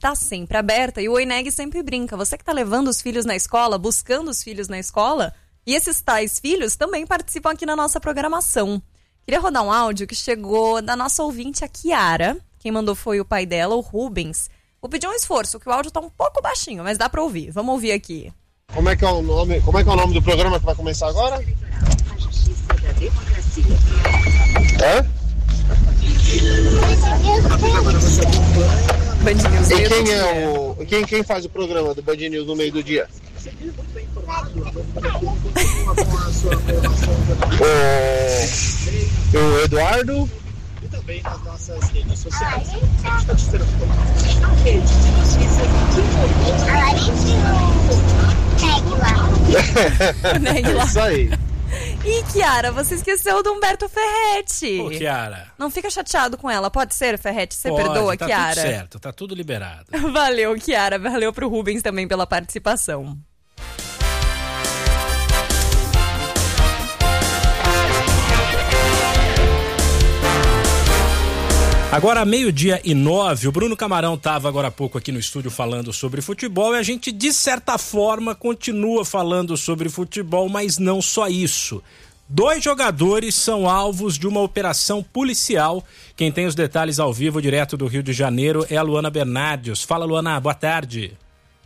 tá sempre aberta e o OINEG sempre brinca. Você que tá levando os filhos na escola, buscando os filhos na escola, e esses tais filhos também participam aqui na nossa programação. Queria rodar um áudio que chegou da nossa ouvinte, a Kiara. Quem mandou foi o pai dela, o Rubens. Vou pedir um esforço, que o áudio tá um pouco baixinho, mas dá pra ouvir. Vamos ouvir aqui. Como é que é o nome do programa que vai começar agora? A Justiça da Democracia. Hã? Band News. E quem faz o programa do Band News no meio do dia? O Eduardo. E também nas nossas redes sociais. A gente está te esperando. A rede de notícias O Neg lá. Isso aí. Ih, Kiara, você esqueceu do Humberto Ferretti. Ô, Kiara. Não fica chateado com ela, pode ser, Ferretti? Você Pode, perdoa, tá Kiara? Tudo certo, tá tudo liberado. Valeu, Kiara. Valeu pro Rubens também pela participação. Agora, 12:09, o Bruno Camarão estava agora há pouco aqui no estúdio falando sobre futebol e a gente, de certa forma, continua falando sobre futebol, mas não só isso. 2 jogadores são alvos de uma operação policial. Quem tem os detalhes ao vivo, direto do Rio de Janeiro, é a Luana Bernardios. Fala, Luana, boa tarde.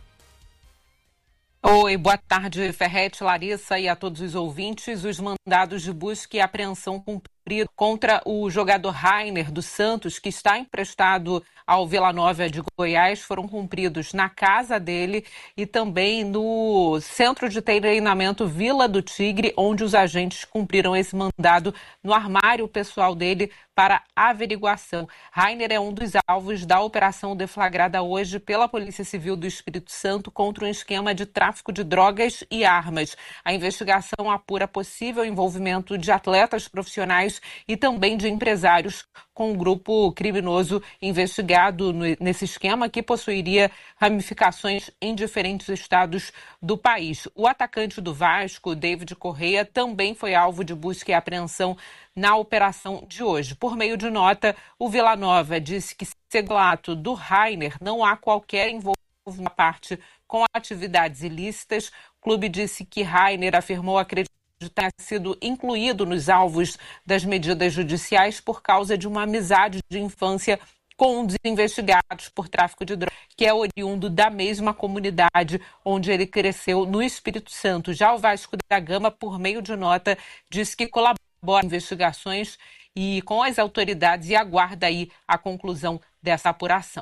Oi, boa tarde, Ferretti, Larissa e a todos os ouvintes. Os mandados de busca e apreensão cumpridos contra o jogador Rainer do Santos, que está emprestado ao Vila Nova de Goiás, foram cumpridos na casa dele e também no Centro de Treinamento Vila do Tigre, onde os agentes cumpriram esse mandado no armário pessoal dele para averiguação. Rainer é um dos alvos da operação deflagrada hoje pela Polícia Civil do Espírito Santo contra um esquema de tráfico de drogas e armas. A investigação apura possível envolvimento de atletas profissionais e também de empresários com o grupo criminoso investigado nesse esquema que possuiria ramificações em diferentes estados do país. O atacante do Vasco, David Correia, também foi alvo de busca e apreensão na operação de hoje. Por meio de nota, o Vila Nova disse que, segundo o ato do Rainer, não há qualquer envolvimento na parte com atividades ilícitas. O clube disse que Rainer afirmou acreditar ter sido incluído nos alvos das medidas judiciais por causa de uma amizade de infância com um dos investigados por tráfico de drogas, que é oriundo da mesma comunidade onde ele cresceu no Espírito Santo. Já o Vasco da Gama, por meio de nota, disse que colabora em investigações e com as autoridades e aguarda aí a conclusão dessa apuração.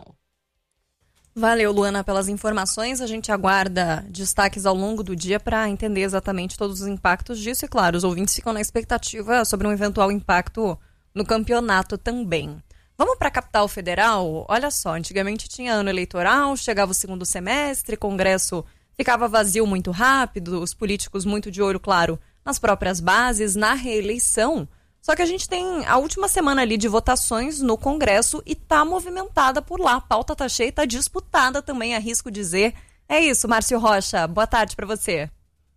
Valeu, Luana, pelas informações. A gente aguarda destaques ao longo do dia para entender exatamente todos os impactos disso. E, claro, os ouvintes ficam na expectativa sobre um eventual impacto no campeonato também. Vamos para a capital federal? Olha só, antigamente tinha ano eleitoral, chegava o segundo semestre, Congresso ficava vazio muito rápido, os políticos muito de olho, claro, nas próprias bases, na reeleição. Só que a gente tem a última semana ali de votações no Congresso e tá movimentada por lá. A pauta tá cheia, tá disputada também, arrisco dizer. É isso, Márcio Rocha. Boa tarde para você.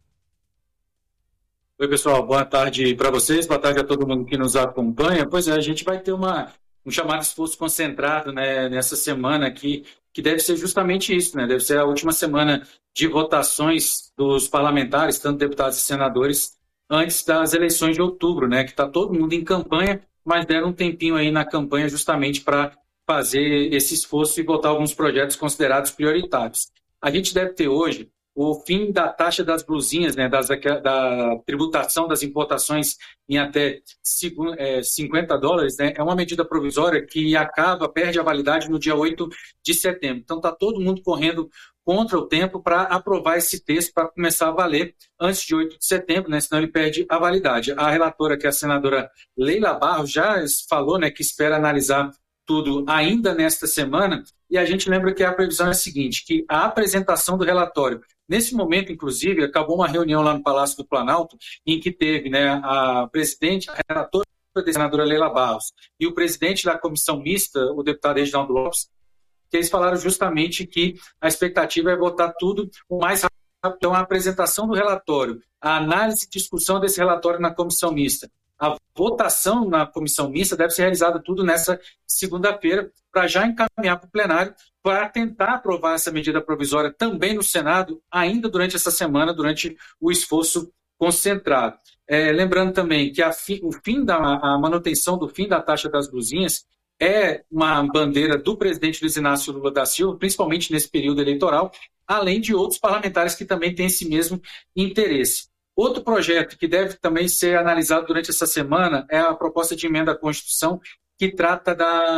Oi, pessoal. Boa tarde para vocês. Boa tarde a todo mundo que nos acompanha. Pois é, a gente vai ter um chamado esforço concentrado, né, nessa semana aqui, que deve ser justamente isso, né? Deve ser a última semana de votações dos parlamentares, tanto deputados e senadores, antes das eleições de outubro, né? Que está todo mundo em campanha, mas deram um tempinho aí na campanha justamente para fazer esse esforço e votar alguns projetos considerados prioritários. A gente deve ter hoje o fim da taxa das blusinhas, né? Da tributação das importações em até $50, né? É uma medida provisória que perde a validade no dia 8 de setembro. Então está todo mundo correndo contra o tempo para aprovar esse texto para começar a valer antes de 8 de setembro, né? Senão ele perde a validade. A relatora, que é a senadora Leila Barros, já falou, né, que espera analisar tudo ainda nesta semana, e a gente lembra que a previsão é a seguinte, que a apresentação do relatório, nesse momento, inclusive, acabou uma reunião lá no Palácio do Planalto, em que teve, né, a relatora da senadora Leila Barros e o presidente da comissão mista, o deputado Reginaldo Lopes, que eles falaram justamente que a expectativa é votar tudo o mais rápido. Então, a apresentação do relatório, a análise e discussão desse relatório na comissão mista A votação na comissão mista deve ser realizada tudo nessa segunda-feira, para já encaminhar para o plenário, para tentar aprovar essa medida provisória também no Senado, ainda durante essa semana, durante o esforço concentrado. Lembrando também que a manutenção do fim da taxa das blusinhas é uma bandeira do presidente Luiz Inácio Lula da Silva, principalmente nesse período eleitoral, além de outros parlamentares que também têm esse mesmo interesse. Outro projeto que deve também ser analisado durante essa semana é a proposta de emenda à Constituição, que trata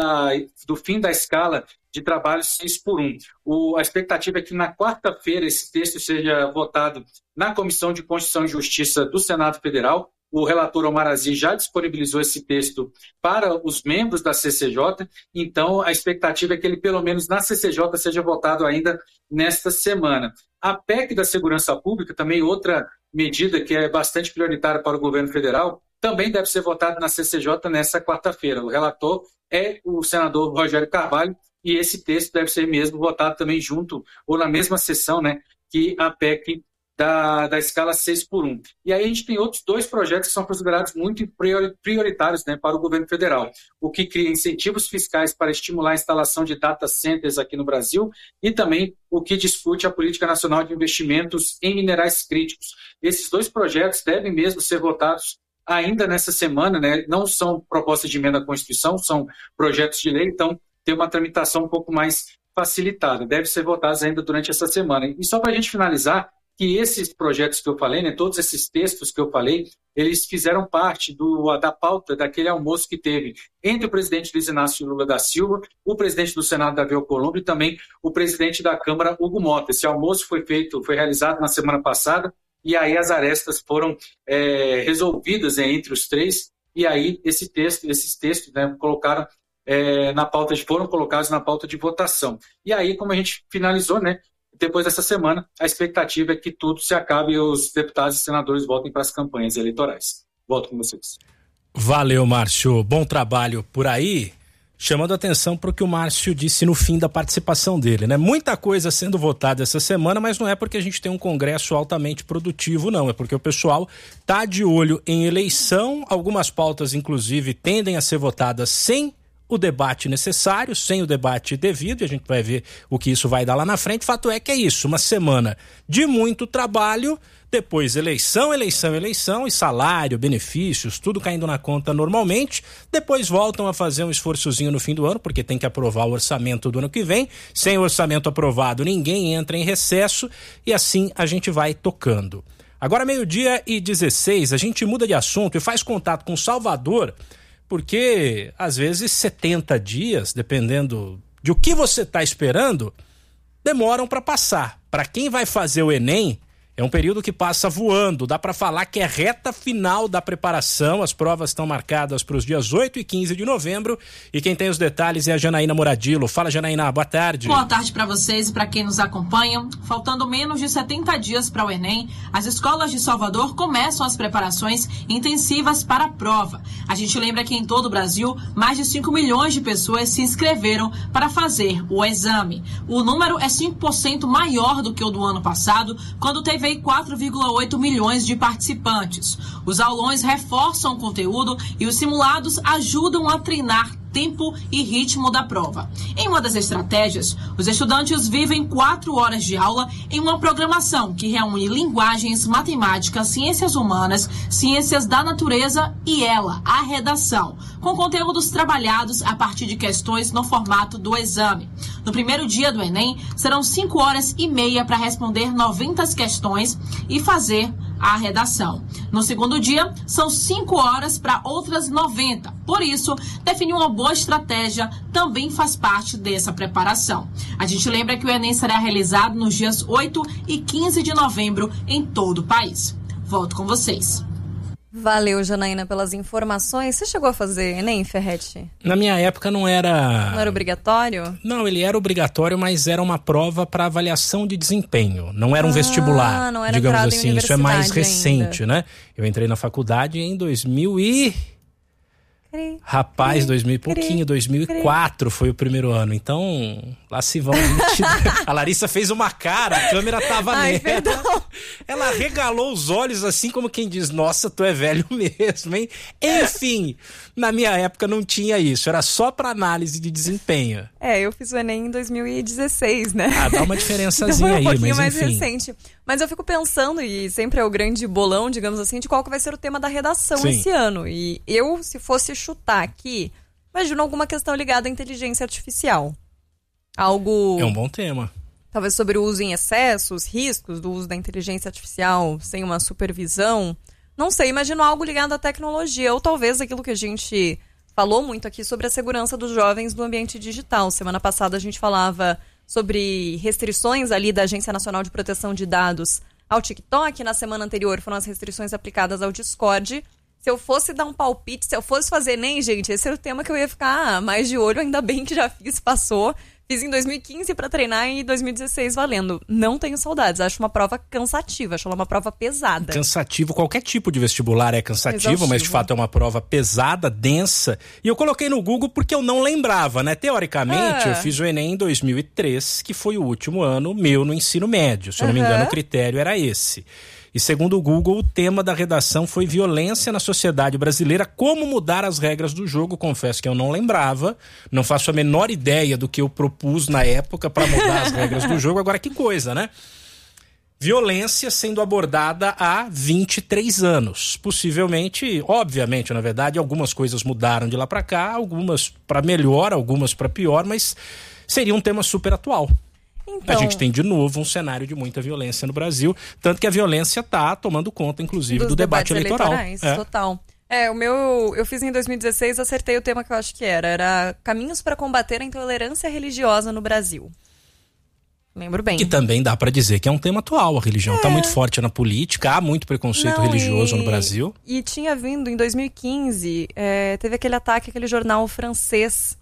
do fim da escala de trabalho 6x1. A expectativa é que na quarta-feira esse texto seja votado na Comissão de Constituição e Justiça do Senado Federal. O relator Omar Aziz já disponibilizou esse texto para os membros da CCJ, então a expectativa é que ele, pelo menos na CCJ, seja votado ainda nesta semana. A PEC da Segurança Pública, também outra medida que é bastante prioritária para o governo federal, também deve ser votada na CCJ nesta quarta-feira. O relator é o senador Rogério Carvalho e esse texto deve ser mesmo votado também junto, ou na mesma sessão, que a PEC da escala 6x1. E aí a gente tem outros 2 projetos que são considerados muito prioritários para o governo federal. O que cria incentivos fiscais para estimular a instalação de data centers aqui no Brasil e também o que discute a Política Nacional de Investimentos em Minerais Críticos. Esses 2 projetos devem mesmo ser votados ainda nessa semana, não são propostas de emenda à Constituição, são projetos de lei, então tem uma tramitação um pouco mais facilitada. Deve ser votados ainda durante essa semana. E só para a gente finalizar, que esses projetos que eu falei, todos esses textos que eu falei, eles fizeram parte da pauta daquele almoço que teve entre o presidente Luiz Inácio Lula da Silva, o presidente do Senado, Davi Alcolumbre, e também o presidente da Câmara, Hugo Mota. Esse almoço foi realizado na semana passada, e aí as arestas foram resolvidas entre os 3, e aí esses textos foram colocados na pauta de votação. E aí, como a gente finalizou, depois dessa semana, a expectativa é que tudo se acabe e os deputados e senadores voltem para as campanhas eleitorais. Volto com vocês. Valeu, Márcio. Bom trabalho por aí. Chamando a atenção para o que o Márcio disse no fim da participação dele, Muita coisa sendo votada essa semana, mas não é porque a gente tem um congresso altamente produtivo, não. É porque o pessoal tá de olho em eleição. Algumas pautas, inclusive, tendem a ser votadas sem o debate necessário, sem o debate devido, e a gente vai ver o que isso vai dar lá na frente. Fato é que é isso, uma semana de muito trabalho, depois eleição e salário, benefícios, tudo caindo na conta normalmente, depois voltam a fazer um esforçozinho no fim do ano, porque tem que aprovar o orçamento do ano que vem, sem o orçamento aprovado ninguém entra em recesso, e assim a gente vai tocando. Agora 12:16, a gente muda de assunto e faz contato com Salvador, porque às vezes 70 dias, dependendo de o que você está esperando, demoram para passar. Para quem vai fazer o Enem, é um período que passa voando. Dá para falar que é reta final da preparação. As provas estão marcadas para os dias 8 e 15 de novembro. E quem tem os detalhes é a Janaína Moradilo. Fala, Janaína, boa tarde. Boa tarde para vocês e para quem nos acompanha. Faltando menos de 70 dias para o Enem, as escolas de Salvador começam as preparações intensivas para a prova. A gente lembra que em todo o Brasil, mais de 5 milhões de pessoas se inscreveram para fazer o exame. O número é 5% maior do que o do ano passado, quando teve 4,8 milhões de participantes. Os aulões reforçam o conteúdo e os simulados ajudam a treinar tempo e ritmo da prova. Em uma das estratégias, os estudantes vivem 4 horas de aula em uma programação que reúne linguagens, matemática, ciências humanas, ciências da natureza e a redação, com conteúdos trabalhados a partir de questões no formato do exame. No primeiro dia do Enem, serão 5 horas e meia para responder 90 questões e fazer a redação. No segundo dia, são 5 horas para outras 90. Por isso, definir uma boa estratégia também faz parte dessa preparação. A gente lembra que o Enem será realizado nos dias 8 e 15 de novembro em todo o país. Volto com vocês. Valeu, Janaína, pelas informações. Você chegou a fazer Enem, Ferretti? Na minha época não era... Não era obrigatório? Não, ele era obrigatório, mas era uma prova para avaliação de desempenho. Não era um vestibular, não era, digamos assim. Isso é mais recente, ainda. Eu entrei na faculdade em 2000 e... Rapaz, 2000 e pouquinho, 2004 foi o primeiro ano. Então, lá se vão 20. A Larissa fez uma cara, a câmera tava nela. Perdão. Ela regalou os olhos assim como quem diz, nossa, tu é velho mesmo, hein? Enfim, na minha época não tinha isso, era só pra análise de desempenho. Eu fiz o Enem em 2016, né? Dá uma diferençazinha aí, então foi um pouquinho mas mais enfim. recente. Mas eu fico pensando, e sempre é o grande bolão, digamos assim, de qual que vai ser o tema da redação Sim. esse ano. E eu, se fosse chutar aqui, imagino alguma questão ligada à inteligência artificial. Algo... É um bom tema. Talvez sobre o uso em excesso, os riscos do uso da inteligência artificial sem uma supervisão. Não sei, imagino algo ligado à tecnologia. Ou talvez aquilo que a gente falou muito aqui sobre a segurança dos jovens no ambiente digital. Semana passada a gente falava sobre restrições ali da Agência Nacional de Proteção de Dados ao TikTok. Na semana anterior foram as restrições aplicadas ao Discord. Se eu fosse dar um palpite, se eu fosse fazer Enem, gente, esse era o tema que eu ia ficar mais de olho. Ainda bem que já fiz, passou. Fiz em 2015 para treinar e em 2016 valendo. Não tenho saudades. Acho uma prova cansativa. Acho ela uma prova pesada. Cansativo. Qualquer tipo de vestibular é cansativo, Exaustivo. mas de fato é uma prova pesada, densa. E eu coloquei no Google porque eu não lembrava, né? Teoricamente, eu fiz o Enem em 2003, que foi o último ano meu no ensino médio. Se eu não me engano, o critério era esse. E segundo o Google, o tema da redação foi violência na sociedade brasileira, como mudar as regras do jogo. Confesso que eu não lembrava, não faço a menor ideia do que eu propus na época para mudar as regras do jogo. Agora, que coisa, né? Violência sendo abordada há 23 anos. Possivelmente, obviamente, na verdade, algumas coisas mudaram de lá para cá, algumas para melhor, algumas para pior, mas seria um tema super atual. Então, A gente tem de novo um cenário de muita violência no Brasil, tanto que a violência está tomando conta, inclusive, do debate eleitoral. Total. O meu, eu fiz em 2016, acertei o tema que eu acho que era caminhos para combater a intolerância religiosa no Brasil. Lembro bem. Que também dá para dizer que é um tema atual, a religião está muito forte na política, há muito preconceito religioso no Brasil. E tinha vindo em 2015, teve aquele ataque, aquele jornal francês.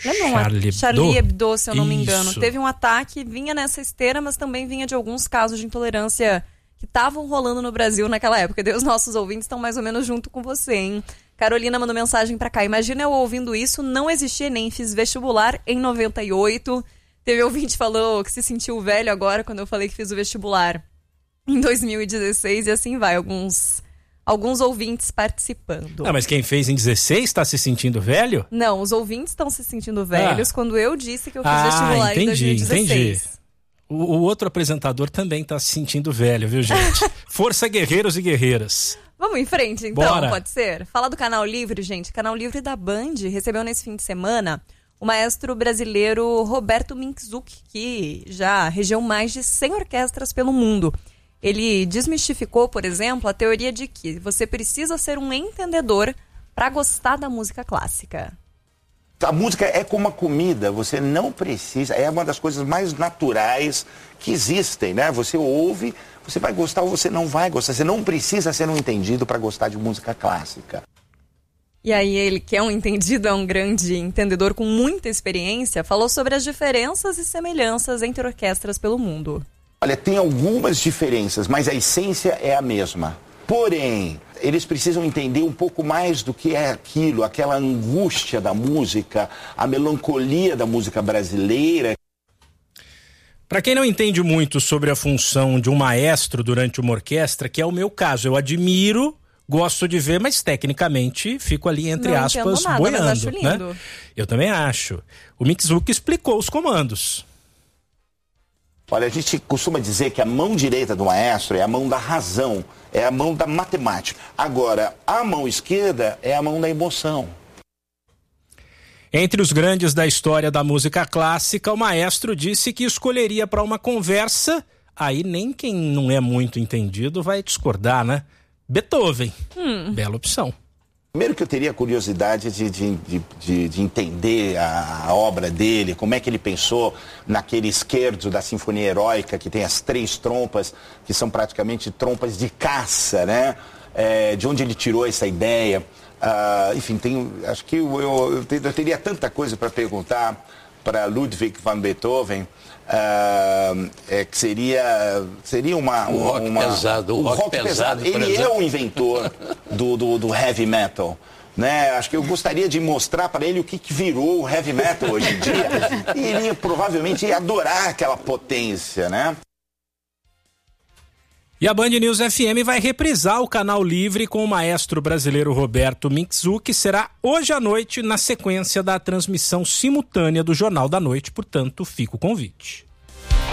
Charlie Hebdo, se eu não me engano. Teve um ataque, vinha nessa esteira, mas também vinha de alguns casos de intolerância que estavam rolando no Brasil naquela época. E os nossos ouvintes estão mais ou menos junto com você, hein? Carolina mandou mensagem pra cá. Imagina eu ouvindo isso, não existia Enem, fiz vestibular em 98. Teve ouvinte que falou que se sentiu velho agora quando eu falei que fiz o vestibular em 2016 e assim vai, alguns ouvintes participando. Mas quem fez em 16 está se sentindo velho? Não, os ouvintes estão se sentindo velhos quando eu disse que eu fiz vestibular em 2016. Entendi. O outro apresentador também está se sentindo velho, viu, gente? Força, guerreiros e guerreiras. Vamos em frente, então, Bora. Pode ser? Falar do Canal Livre, gente. Canal Livre da Band recebeu nesse fim de semana o maestro brasileiro Roberto Minczuk, que já regeu mais de 100 orquestras pelo mundo. Ele desmistificou, por exemplo, a teoria de que você precisa ser um entendedor para gostar da música clássica. A música é como uma comida, você não precisa, é uma das coisas mais naturais que existem, né? Você ouve, você vai gostar ou você não vai gostar, você não precisa ser um entendido para gostar de música clássica. E aí ele, que é um entendido, é um grande entendedor com muita experiência, falou sobre as diferenças e semelhanças entre orquestras pelo mundo. Olha, tem algumas diferenças, mas a essência é a mesma. Porém, eles precisam entender um pouco mais do que é aquilo, aquela angústia da música, a melancolia da música brasileira. Para quem não entende muito sobre a função de um maestro durante uma orquestra, que é o meu caso, eu admiro, gosto de ver, mas tecnicamente fico ali, entre aspas, boiando. Mas acho lindo. Né? Eu também acho. O Minczuk explicou os comandos. Olha, a gente costuma dizer que a mão direita do maestro é a mão da razão, é a mão da matemática. Agora, a mão esquerda é a mão da emoção. Entre os grandes da história da música clássica, o maestro disse que escolheria para uma conversa, aí nem quem não é muito entendido vai discordar, né? Beethoven. Bela opção. Primeiro que eu teria curiosidade de entender a obra dele, como é que ele pensou naquele scherzo da Sinfonia Heróica, que tem as 3 trompas, que são praticamente trompas de caça, né? De onde ele tirou essa ideia. Enfim, acho que eu teria tanta coisa para perguntar para Ludwig van Beethoven, que seria o rock pesado. Ele é o inventor do heavy metal. né? Acho que eu gostaria de mostrar para ele o que virou o heavy metal hoje em dia. E ele provavelmente ia adorar aquela potência, né? E a Band News FM vai reprisar o Canal Livre com o maestro brasileiro Roberto Mingzu, que será hoje à noite na sequência da transmissão simultânea do Jornal da Noite, portanto, fica o convite.